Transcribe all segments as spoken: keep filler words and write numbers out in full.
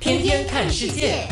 天天看世界。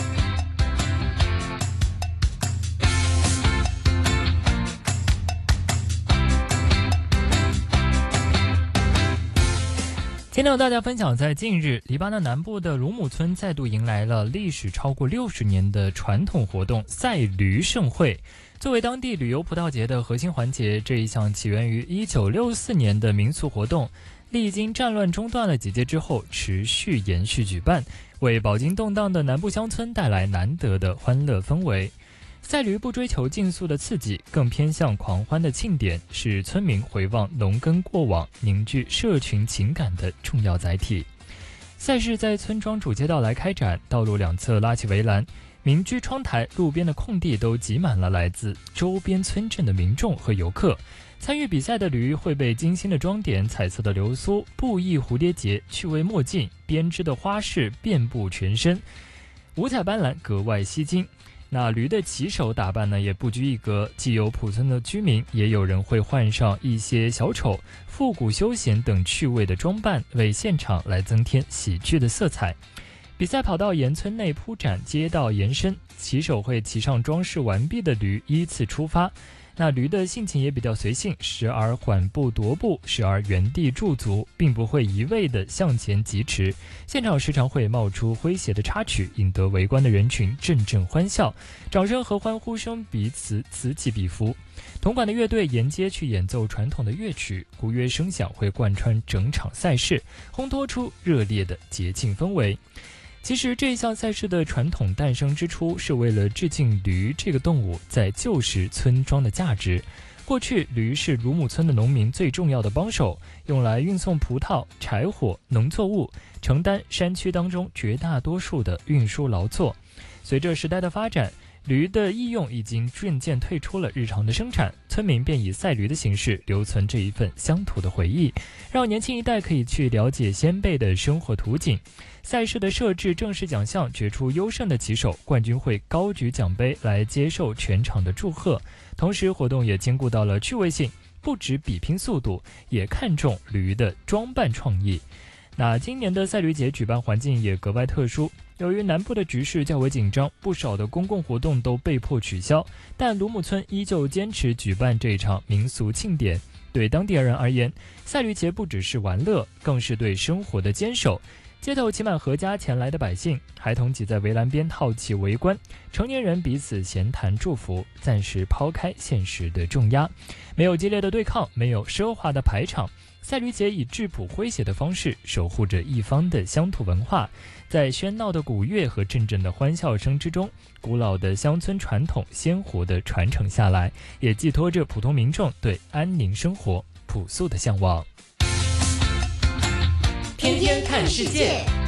今天和大家分享，在近日，黎巴嫩南部的鲁姆村再度迎来了历史超过六十年的传统活动——赛驴盛会。作为当地旅游葡萄节的核心环节，这一项起源于一九六四年的民俗活动，历经战乱中断了几届之后，持续延续举办，为饱经动荡的南部乡村带来难得的欢乐氛围。赛驴不追求竞速的刺激，更偏向狂欢的庆典，是村民回望农耕过往、凝聚社群情感的重要载体。赛事在村庄主街道来开展，道路两侧拉起围栏，民居窗台、路边的空地都挤满了来自周边村镇的民众和游客。参与比赛的驴会被精心的装点，彩色的流苏、布艺蝴蝶结、趣味墨镜、编织的花饰遍布全身，五彩斑斓，格外吸睛。那驴的骑手打扮呢，也不拘一格，既有普通的居民，也有人会换上一些小丑、复古休闲等趣味的装扮，为现场来增添喜剧的色彩。比赛跑道沿村内铺展，街道延伸，骑手会骑上装饰完毕的驴依次出发。那驴的性情也比较随性，时而缓步踱步，时而原地驻足，并不会一味地向前疾驰。现场时常会冒出诙谐的插曲，引得围观的人群阵阵欢笑，掌声和欢呼声彼此此起彼伏。铜管的乐队沿街去演奏传统的乐曲，鼓乐声响会贯穿整场赛事，烘托出热烈的节庆氛围。其实这一项赛事的传统诞生之初，是为了致敬驴这个动物在旧时村庄的价值。过去，驴是鲁姆村的农民最重要的帮手，用来运送葡萄、柴火、农作物，承担山区当中绝大多数的运输劳作。随着时代的发展，驴的役用已经渐渐退出了日常的生产，村民便以赛驴的形式留存这一份乡土的回忆，让年轻一代可以去了解先辈的生活图景。赛事的设置正式奖项，决出优胜的骑手，冠军会高举奖杯来接受全场的祝贺。同时，活动也兼顾到了趣味性，不只比拼速度，也看重驴的装扮创意。那今年的赛驴节举办环境也格外特殊，由于南部的局势较为紧张，不少的公共活动都被迫取消，但鲁姆村依旧坚持举办这场民俗庆典。对当地人而言，赛驴节不只是玩乐，更是对生活的坚守。街头挤满阖家前来的百姓，孩童挤在围栏边好奇围观，成年人彼此闲谈祝福，暂时抛开现实的重压。没有激烈的对抗，没有奢华的排场，赛驴节以质朴诙谐的方式守护着一方的乡土文化。在喧闹的鼓乐和阵阵的欢笑声之中，古老的乡村传统鲜活地传承下来，也寄托着普通民众对安宁生活朴素的向往。 天天看世界。